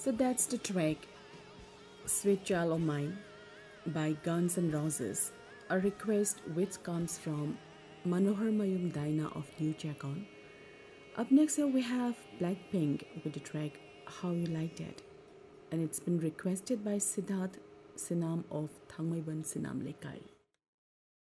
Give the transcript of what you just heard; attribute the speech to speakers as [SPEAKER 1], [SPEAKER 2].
[SPEAKER 1] So that's the track Sweet Child of Mine by Guns N' Roses, a request which comes from Manohar Mayum Daina of New Chakon. Up next here we have Blackpink with the track How You Like That, and it's been requested by Siddharth Sinam of Thangmaiban Sinam Lekai.